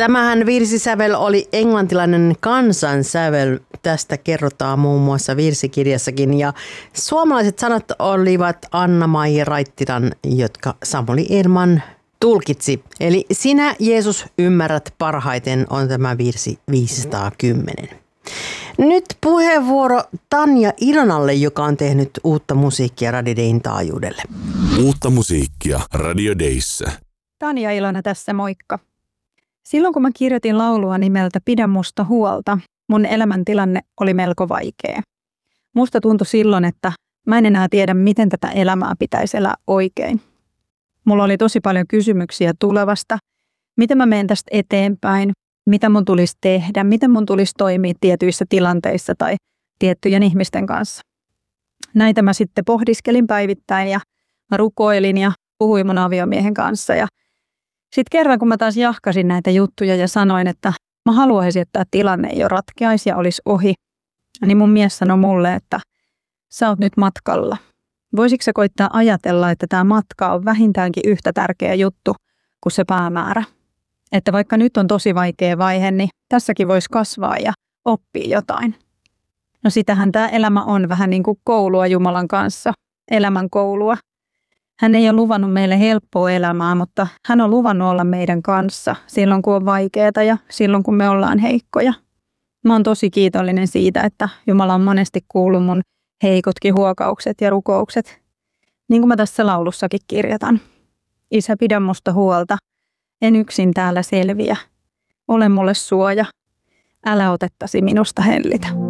Tämähän virsisävel oli englantilainen kansansävel. Tästä kerrotaan muun muassa virsikirjassakin. Ja suomalaiset sanat olivat Anna-Maija Raittilan, jotka Samuli Ehrman tulkitsi. Eli sinä, Jeesus, ymmärrät parhaiten on tämä virsi 510. Nyt puheenvuoro Tanja Ilonalle, joka on tehnyt uutta musiikkia Radio Dayn taajuudelle. Uutta musiikkia Radio Dayssä. Tanja Ilona tässä, moikka. Silloin kun mä kirjoitin laulua nimeltä Pidä musta huolta, mun elämäntilanne oli melko vaikea. Musta tuntui silloin, että mä en enää tiedä, miten tätä elämää pitäisi elää oikein. Mulla oli tosi paljon kysymyksiä tulevasta, miten mä menen tästä eteenpäin, mitä mun tulisi tehdä, miten mun tulisi toimia tietyissä tilanteissa tai tiettyjen ihmisten kanssa. Näitä mä sitten pohdiskelin päivittäin ja mä rukoilin ja puhuin mun aviomiehen kanssa. Ja sitten kerran, kun mä taas jahkasin näitä juttuja ja sanoin, että mä haluaisin, että tämä tilanne ei ole ratkeaisi ja olisi ohi, niin mun mies sanoi mulle, että sä oot nyt matkalla. Voisitko sä koittaa ajatella, että tämä matka on vähintäänkin yhtä tärkeä juttu kuin se päämäärä? Että vaikka nyt on tosi vaikea vaihe, niin tässäkin voisi kasvaa ja oppia jotain. No sitähän tämä elämä on vähän niin kuin koulua Jumalan kanssa, elämän koulua. Hän ei ole luvannut meille helppoa elämää, mutta hän on luvannut olla meidän kanssa silloin, kun on vaikeaa ja silloin, kun me ollaan heikkoja. Mä oon tosi kiitollinen siitä, että Jumala on monesti kuullut mun heikotkin huokaukset ja rukoukset. Niin kuin mä tässä laulussakin kirjoitan. Isä, pidä musta huolta. En yksin täällä selviä. Ole mulle suoja. Älä otettasi minusta hellitä.